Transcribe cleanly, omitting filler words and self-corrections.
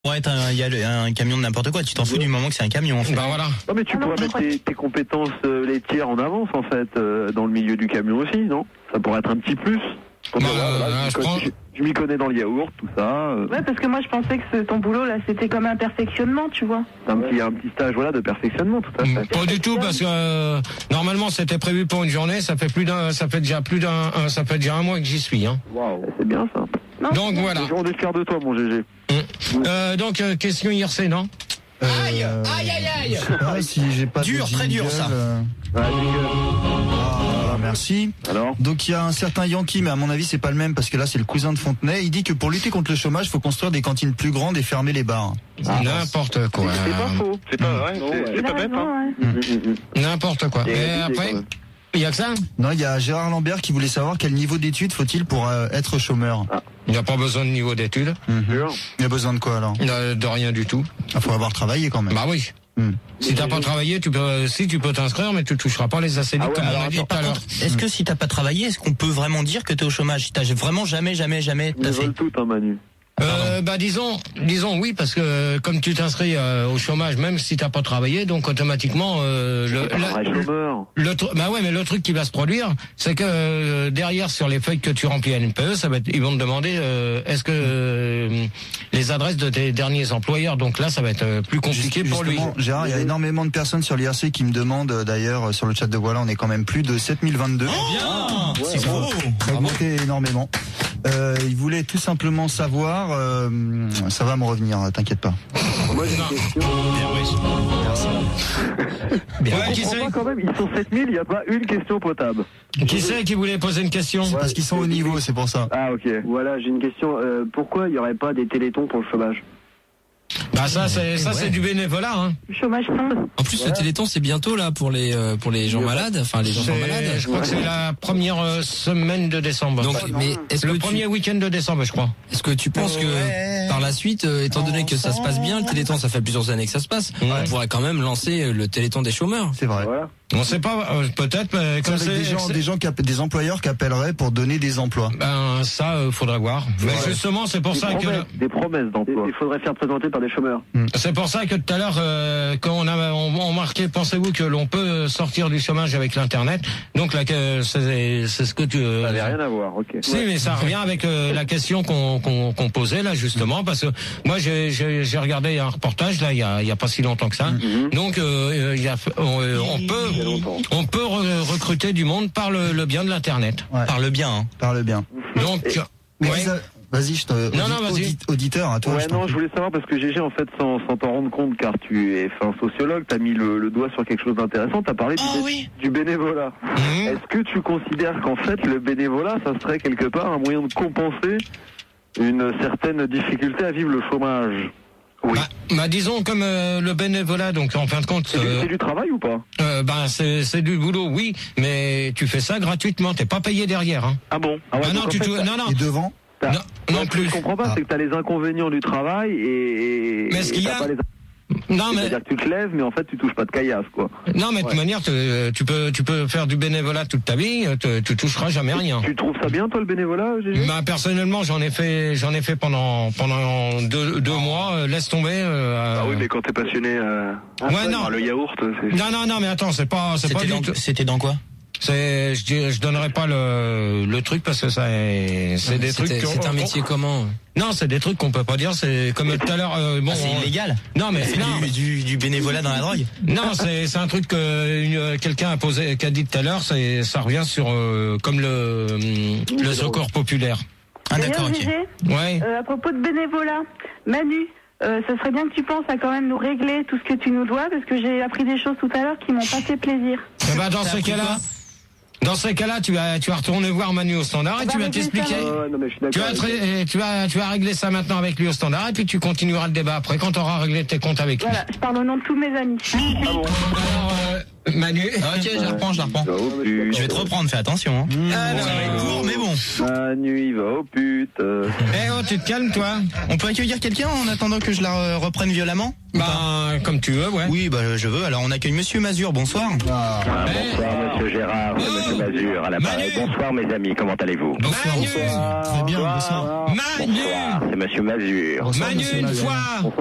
Pour être il y a un camion de n'importe quoi, tu t'en fous du moment que c'est un camion en fait. Bah voilà. Non mais tu pourrais mettre tes compétences laitières en avance en fait dans le milieu du camion aussi, non? Ça pourrait être un petit plus. Je m'y connais dans le yaourt, tout ça. Ouais, parce que moi je pensais que ton boulot là c'était comme un perfectionnement, tu vois. Un petit stage de perfectionnement, tout à fait. Pas du tout, parce que normalement c'était prévu pour une journée, ça fait déjà un mois que j'y suis. Hein. Waouh, c'est bien ça. Non, donc voilà. On est fiers de toi, mon GG. Donc question IRC, non? Aïe. Je sais pas si j'ai pas dur, de très dur ça. Merci. Alors donc il y a un certain Yankee, mais à mon avis c'est pas le même parce que là c'est le cousin de Fontenay. Il dit que pour lutter contre le chômage, il faut construire des cantines plus grandes et fermer les bars. N'importe quoi. C'est pas faux. C'est pas vrai, c'est pas bête. Hein. N'importe quoi. Et après, il y a que ça? Non, il y a Gérard Lambert qui voulait savoir quel niveau d'études faut-il pour être chômeur. Il n'y a pas besoin de niveau d'études. Il y a besoin de quoi alors? De rien du tout. Il faut avoir travaillé quand même. Bah oui. Si t'as pas travaillé, tu peux t'inscrire, mais tu toucheras pas les ACD comme on a dit tout à l'heure. Est-ce que si t'as pas travaillé, est-ce qu'on peut vraiment dire que t'es au chômage? Si t'as vraiment jamais Ils t'as fait veulent tout, hein, Manu. Disons oui, parce que comme tu t'inscris au chômage, même si t'as pas travaillé, donc automatiquement mais le truc qui va se produire, c'est que derrière sur les feuilles que tu remplis à NPE, ils vont te demander est-ce que les adresses de tes derniers employeurs, donc là ça va être plus compliqué pour lui. Gérard, il y a énormément de personnes sur l'IRC qui me demandent d'ailleurs sur le chat de Voilà, on est quand même plus de 7022. Bien, c'est beau. Ça a augmenté énormément. Il voulait tout simplement savoir, ça va me revenir, t'inquiète pas. Moi j'ai une question. Qui c'est quand même, ils sont 7000, il n'y a pas une question potable. Qui c'est qui voulait poser une question? Parce qu'ils sont au niveau, c'est pour ça. Ah ok. Voilà, j'ai une question. Pourquoi il n'y aurait pas des télétons pour le chômage? Bah c'est du bénévolat, hein. Chômage fin. En plus, le Téléthon, c'est bientôt là pour les gens malades, enfin les enfants malades. Je crois que c'est la première semaine de décembre. Donc, mais est-ce que premier week-end de décembre, je crois. Est-ce que tu penses que par la suite, étant donné que ça se passe bien, le Téléthon, ça fait plusieurs années que ça se passe, on pourrait quand même lancer le Téléthon des chômeurs. C'est vrai. Voilà. On sait pas, peut-être, mais comme c'est des employeurs qui appelleraient pour donner des emplois. Ben ça, faudra voir. Mais justement, c'est pour ça que des promesses d'emploi. Il faudrait faire présenter par des chômeurs. C'est pour ça que tout à l'heure, quand on marquait, pensez-vous que l'on peut sortir du chômage avec l'internet? Donc là, c'est ce que tu. Ça n'avait rien à voir, ok. Si, mais ça revient avec la question qu'on posait là justement, parce que moi j'ai regardé un reportage là il y a pas si longtemps que ça. Donc on peut recruter du monde par le bien de l'internet. Ouais. Par le bien. Hein. Par le bien. Donc vas-y, vas-y. Auditeur, à toi. Je voulais savoir parce que GG, en fait, sans t'en rendre compte, car tu es un sociologue, t'as mis le doigt sur quelque chose d'intéressant, t'as parlé du bénévolat. Est-ce que tu considères qu'en fait, le bénévolat, ça serait quelque part un moyen de compenser une certaine difficulté à vivre le chômage? Oui. Disons comme le bénévolat, donc en fin de compte. C'est du travail ou pas? C'est du boulot, oui, mais tu fais ça gratuitement, t'es pas payé derrière. Hein. Ah bon? Non. Et devant? Non plus. Je comprends pas, c'est que t'as les inconvénients du travail et. Mais ce qu'il y a. C'est-à-dire que tu te lèves, mais en fait, tu touches pas de caillasse, quoi. Non, mais de toute manière, tu peux faire du bénévolat toute ta vie, tu toucheras jamais rien. Tu trouves ça bien, toi, le bénévolat, Gégé? Personnellement, j'en ai fait pendant 2 mois, laisse tomber. Oui, mais quand t'es passionné par le yaourt, c'est. Non, mais attends, c'est pas du tout. C'était dans quoi? Je donnerai pas le truc parce que c'est des trucs. C'est un métier comment? Non, c'est des trucs qu'on peut pas dire. C'est comme tout à l'heure. C'est illégal. Non, mais c'est du bénévolat dans la drogue. Non, c'est un truc que quelqu'un a dit tout à l'heure. Ça revient sur comme le secours populaire. Ah d'accord, ok. Ouais. À propos de bénévolat, Manu. Ce serait bien que tu penses à quand même nous régler tout ce que tu nous dois, parce que j'ai appris des choses tout à l'heure qui m'ont pas fait plaisir. Dans ces cas-là, tu vas retourner voir Manu au standard et tu vas t'expliquer. Tu vas régler ça maintenant avec lui au standard et puis tu continueras le débat après quand tu auras réglé tes comptes avec lui. Voilà, je parle au nom de tous mes amis. Ah bon. Alors, Manu. Ok, je la reprends. Je vais te reprendre, fais attention. Ça va être court, mais bon. Manu, il va au pute. Tu te calmes, toi. On peut accueillir quelqu'un en attendant que je la reprenne violemment? Comme tu veux, ouais. Oui, je veux. Alors, on accueille Monsieur Mazur, bonsoir. Bonsoir, Monsieur Gérard, Monsieur Mazur, à l'appareil. Bonsoir, mes amis, comment allez-vous? Bonsoir. Très bien, bonsoir. Manu. Bonsoir, c'est Monsieur Mazur. Manu, une fois.